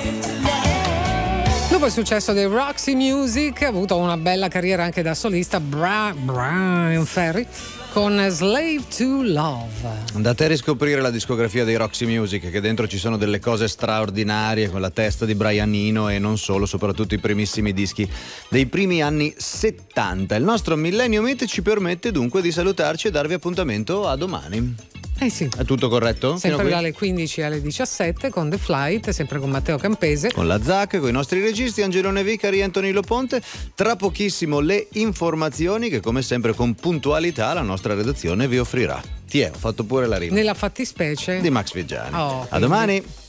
Dopo il successo dei Roxy Music ha avuto una bella carriera anche da solista Bryan Ferry con Slave to Love. Andate a riscoprire la discografia dei Roxy Music, che dentro ci sono delle cose straordinarie, con la testa di Brian Eno e non solo, soprattutto i primissimi dischi dei primi anni 70. Il nostro Millennium Hit ci permette dunque di salutarci e darvi appuntamento a domani. Sì. È tutto corretto? Sempre dalle 15 alle 17 con The Flight, sempre con Matteo Campese. Con la Zac, con i nostri registi Angelone Vicari e Antonino Ponte. Tra pochissimo le informazioni che come sempre con puntualità la nostra redazione vi offrirà. Ho fatto pure la rima. Nella fattispecie di Max Viggiani. Oh, a domani.